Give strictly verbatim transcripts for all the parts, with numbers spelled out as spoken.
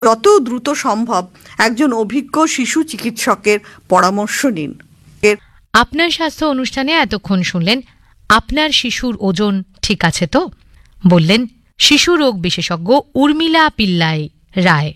যত দ্রুত সম্ভব একজন অভিজ্ঞ শিশু চিকিৎসকের পরামর্শ নিন। আপনার স্বাস্থ্য অনুষ্ঠানে এতক্ষণ শুনলেন আপনার শিশুর ওজন ঠিক আছে তো, বললেন শিশু রোগ বিশেষজ্ঞ উর্মিলা পিল্লাই রায়।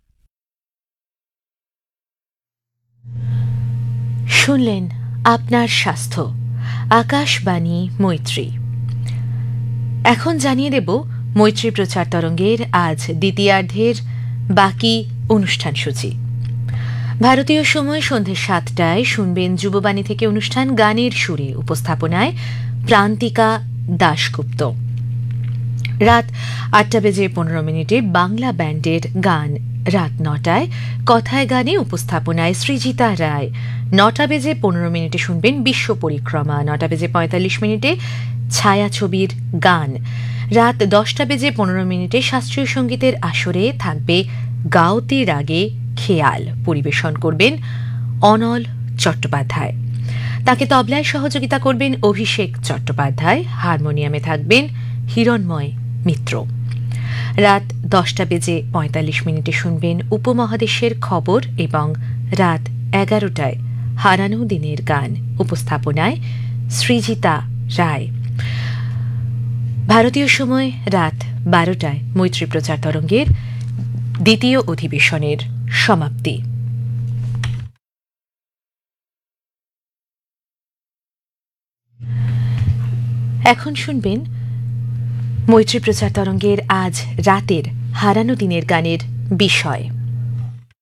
শুনলেন আপনার স্বাস্থ্য, আকাশবাণী মৈত্রী। এখন জানিয়ে দেব মৈত্রী প্রচার তরঙ্গের আজ দ্বিতীয়ার্ধের বাকি অনুষ্ঠান সূচি। ভারতীয় সময় সন্ধ্যে সাতটায় শুনবেন যুববাণী থেকে অনুষ্ঠান গানের সুরে, উপস্থাপনায় প্রান্তিকা দাশগুপ্ত। রাত আটটা বেজে পনেরো মিনিটে বাংলা ব্যান্ডের গান। রাত নটায় কথায় গানে, উপস্থাপনায় সৃজিতা রায়। নটা বেজে পনেরো মিনিটে শুনবেন বিশ্ব পরিক্রমা। নটা বেজে পঁয়তাল্লিশ মিনিটে ছায়াছবির গান। রাত দশটা বেজে পনেরো মিনিটে শাস্ত্রীয় সঙ্গীতের আসরে থাকবে গাওতে রাগে খেয়াল। পরিবেশন করবেন অনল চট্টোপাধ্যায়। তাকে তবলায় সহযোগিতা করবেন অভিষেক চট্টোপাধ্যায়। হারমোনিয়ামে থাকবেন হিরণময় মিত্র। রাত দশটা বেজে পঁয়তাল্লিশ মিনিটে শুনবেন উপমহাদেশের খবর এবং রাত এগারোটায় হারানো দিনের গান। উপস্থাপনায় সৃজিতা রায়। ভারতীয় সময় রাত বারোটায় মৈত্রী প্রচার তরঙ্গের দ্বিতীয় অধিবেশনের সমাপ্তি। এখন শুনবেন মৈত্রী প্রচার তরঙ্গের আজ রাতের হারানো দিনের গানের বিষয়।